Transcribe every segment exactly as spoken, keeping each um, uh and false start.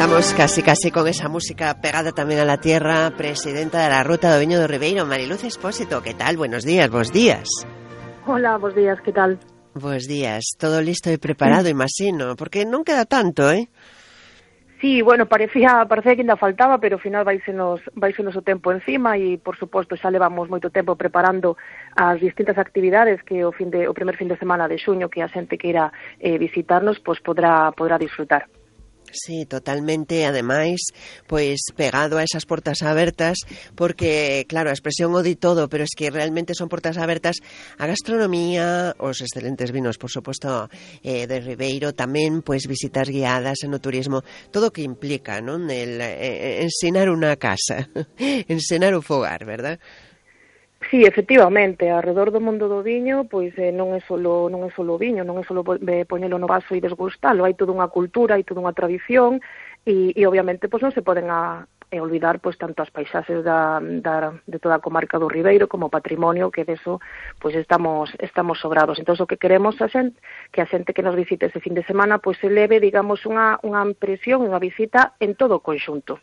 Estamos casi casi con esa música pegada tamén a la tierra. Presidenta da Ruta do Viño do Ribeiro, Mariluz Expósito. Que tal? Buenos días, bos días. Hola, bos días, que tal? Bos días. Todo listo e preparado, mm. imagino, porque non queda tanto, eh? Sí, bueno, parecía, parecía que ainda faltaba, pero ao final vaisenos, vaisenos o tempo encima e, por suposto, xa levamos moito tempo preparando as distintas actividades que o fin de o primer fin de semana de xuño que a xente que irá eh, visitarnos, pois podrá podrá disfrutar. Sí, totalmente, ademais, pois pegado a esas portas abertas, porque, claro, a expresión o di todo, pero es que realmente son portas abertas a gastronomía, os excelentes vinos, por suposto, eh, de Ribeiro, tamén, pois, visitas guiadas en o turismo, todo o que implica, non? El eh, ensinar unha casa, ensinar o fogar, verdad? Sí, efectivamente, alrededor do mundo do viño, pois eh, non é solo non é solo o viño, non é solo eh, poñelo no vaso e desgustalo, hai toda unha cultura, hai toda unha tradición e, e obviamente pois non se poden a, a olvidar pois tanto as paisaxes da, da de toda a comarca do Ribeiro como o patrimonio, que deso pois estamos estamos sobrados. Entón o que queremos a xente, que a xente que nos visite ese fin de semana pois se leve, digamos, unha unha impresión, unha visita en todo o conxunto.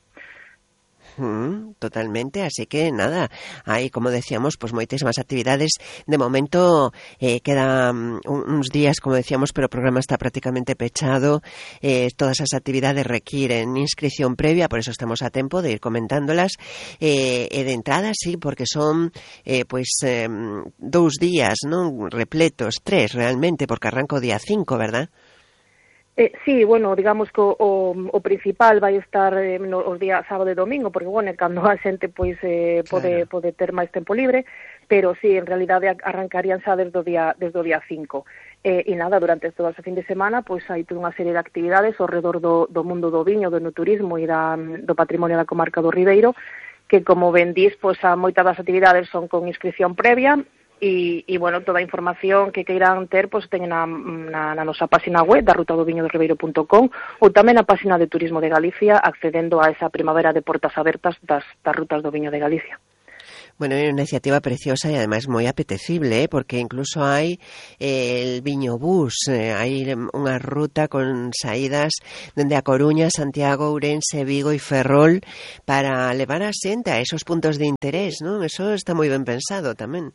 Mm, totalmente, así que nada, hai, como decíamos, pues moitísimas actividades. De momento eh, quedan uns días, como decíamos, pero o programa está prácticamente pechado. Eh, todas as actividades requiren inscripción previa, por eso estamos a tempo de ir comentándolas. Eh, e de entrada, sí, porque son eh, pues eh, dous días, non repletos, tres realmente, porque arranca o día cinco, verdad? Eh, sí, bueno, digamos que o, o, o principal vai estar eh, no, os días sábado e domingo, porque, bueno, cando a xente pois eh, pode, claro. pode ter máis tempo libre, pero sí, en realidade arrancarían xa desde o día, desde o día cinco. Eh, e nada, durante todo ese fin de semana, pois hai toda unha serie de actividades ao redor do, do mundo do viño, do turismo e da, do patrimonio da comarca do Ribeiro, que, como ben dís, pois a moitas das actividades son con inscripción previa. E, e, bueno, toda a información que queiran ter, pois teñen na, na, na nosa página web da ruta do viño do ribeiro punto com ou tamén na página de Turismo de Galicia, accedendo a esa primavera de portas abertas das, das rutas do viño de Galicia. Bueno, é unha iniciativa preciosa e ademais moi apetecible, ¿eh? Porque incluso hai eh, el viño bus, eh, hai unha ruta con saídas dende a Coruña, Santiago, Ourense, Vigo e Ferrol para levar a xente a esos puntos de interés, non? Eso está moi ben pensado tamén.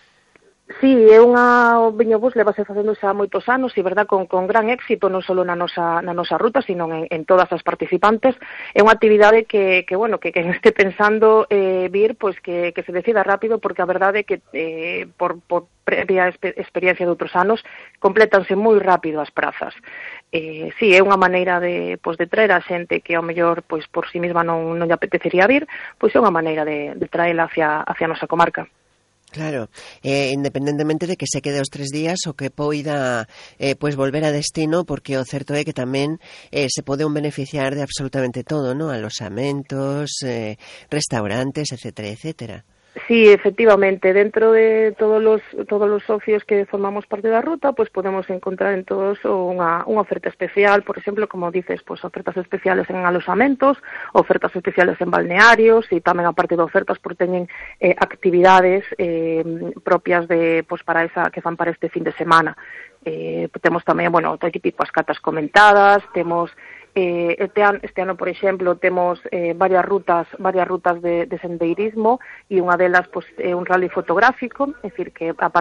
Sí, é unha, o viño bus levase facendo xa moitos anos e, verdad, con, con gran éxito, non só na nosa, na nosa ruta, sino en, en todas as participantes. É unha actividade que, que bueno, que quen este pensando eh, vir, pois que, que se decida rápido, porque a verdade é que eh, por, por previa exper- experiencia de outros anos, complétanse moi rápido as prazas. Eh, sí, é unha maneira de, pois, de traer a xente que ao mellor pois, por si mesma non, non lle apetecería vir, pois é unha maneira de, de traela hacia, hacia a nosa comarca. Claro, eh, independentemente de que se quede os tres días o que poida eh, pues volver a destino, porque o certo é que tamén eh, se pode un beneficiar de absolutamente todo, ¿no? Alosamentos, eh, restaurantes, etcétera, etcétera. Sí, efectivamente, dentro de todos los todos los socios que formamos parte da ruta, pues podemos encontrar en todos unha, unha oferta especial, por exemplo, como dices, pues ofertas especiales en alosamentos, ofertas especiales en balnearios e tamén a parte de ofertas porque teñen eh, actividades eh, propias de pues para esa que fan para este fin de semana. Eh, temos tamén, bueno, todo tipo as catas comentadas, temos Eh, este, ano, este ano, por exemplo, temos eh, varias rutas varias rutas de, de sendeirismo e unha delas pues, é un rally fotográfico, é dicir, que a